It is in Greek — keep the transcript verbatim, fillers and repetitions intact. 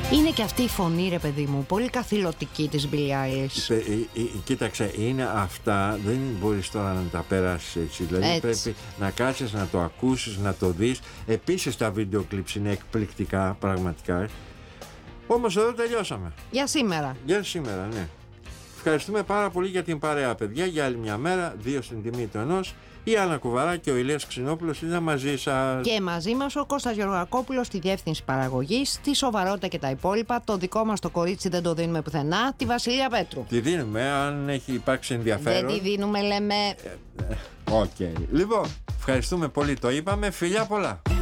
Είναι και αυτή η φωνή, ρε παιδί μου, πολύ καθηλωτική της Billie Eilish. Ε, ε, ε, κοίταξε, είναι αυτά, δεν μπορείς τώρα να τα περάσεις έτσι. Δηλαδή Έτσι. πρέπει να κάτσεις, να το ακούσεις, να το δεις. Επίσης τα βίντεο κλιπς είναι εκπληκτικά, πραγματικά. Όμως εδώ τελειώσαμε. Για σήμερα. Για σήμερα, ναι. Ευχαριστούμε πάρα πολύ για την παρέα, παιδιά. Για άλλη μια μέρα, δύο στην τιμή του ενός. Η Άννα Κουβαρά και ο Ηλίας Ξινόπουλος ήταν μαζί σας. Και μαζί μας ο Κώστας Γεωργακόπουλος στη διεύθυνση παραγωγής, τη σοβαρότητα και τα υπόλοιπα. Το δικό μας το κορίτσι δεν το δίνουμε πουθενά. Τη Βασιλεία Πέτρου. Τη δίνουμε, αν έχει υπάρξει ενδιαφέρον. Δεν τη δίνουμε, λέμε. Οκ. Okay. Λοιπόν, ευχαριστούμε πολύ. Το είπαμε. Φιλιά πολλά.